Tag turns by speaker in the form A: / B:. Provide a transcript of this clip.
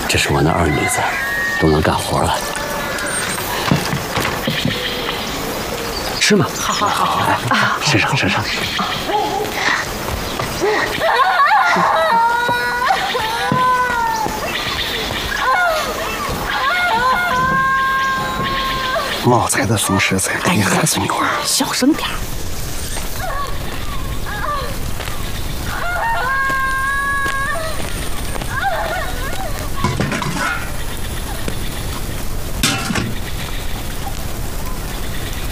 A: 这是我那二女子，都能干活了。吃嘛，好，来，吃上。
B: 毛才的松狮子，哎呀，孩子女儿，
C: 小声点。